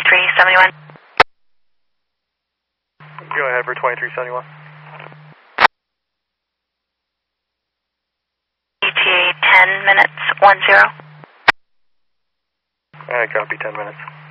2371. Go ahead for 2371. ETA 10 minutes, 10. I copy 10 minutes.